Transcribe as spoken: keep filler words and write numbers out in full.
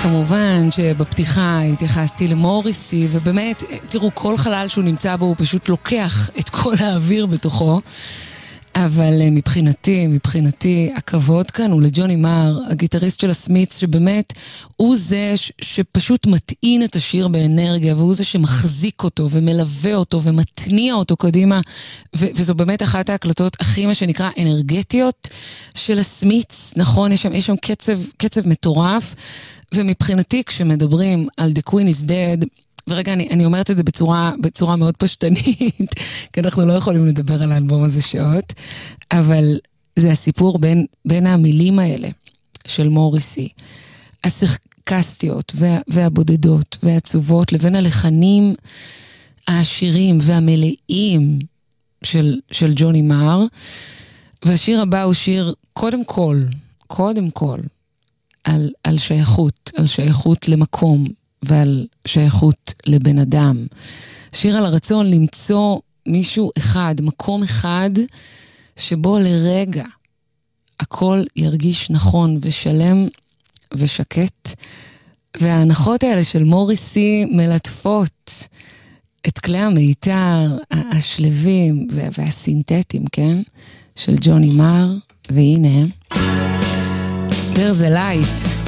כמובן שבפתיחה התייחסתי למוריסי, ובאמת, תראו, כל חלל שהוא נמצא בו הוא פשוט לוקח את כל האוויר בתוכו, אבל מבחינתי, מבחינתי, הכבוד כאן הוא לג'וני מר, הגיטריסט של הסמית'ס, שבאמת הוא זה ש- שפשוט מטעין את השיר באנרגיה, והוא זה שמחזיק אותו ומלווה אותו ומתניע אותו קדימה, ו- וזו באמת אחת ההקלטות הכי מה שנקרא אנרגטיות של הסמית'ס, נכון? יש שם, יש שם קצב, קצב מטורף, ומבחינתי כשמדברים על The Queen is Dead, ורגע, אני, אני אומרת את זה בצורה, בצורה מאוד פשטנית, כי אנחנו לא יכולים לדבר על האלבום הזה שעות, אבל זה הסיפור בין, בין המילים האלה של מוריסי, הסרקסטיות וה, והבודדות והעצובות, לבין הלחנים העשירים והמלאים של, של ג'וני מר, והשיר הבא הוא שיר קודם כל, קודם כל, על, על שייכות, על שייכות למקום, ועל שייכות לבן אדם. שיר על הרצון למצוא מישהו אחד, מקום אחד, שבו לרגע הכל ירגיש נכון ושלם ושקט. וההנחות האלה של מוריסי מלטפות את כלי המיתר, השלבים והסינתטיים, כן? של ג'וני מר, והנה, There's a light.